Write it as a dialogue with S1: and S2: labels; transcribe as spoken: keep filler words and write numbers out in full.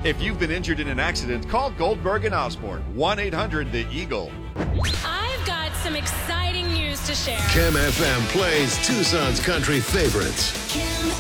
S1: If you've been injured in an accident, call Goldberg and Osborne, one eight hundred the Eagle.
S2: I've got some exciting news to share.
S3: Kem F M plays Tucson's country favorites.